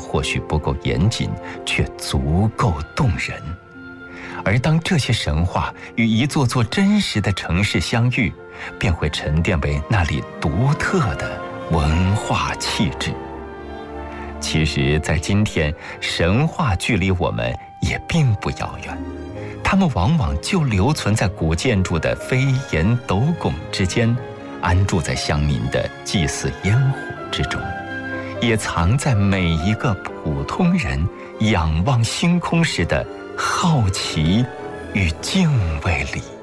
或许不够严谨，却足够动人。而当这些神话与一座座真实的城市相遇，便会沉淀为那里独特的文化气质。其实在今天，神话距离我们也并不遥远，它们往往就留存在古建筑的飞檐斗拱之间，安住在乡民的祭祀烟火之中，也藏在每一个普通人仰望星空时的好奇与敬畏里。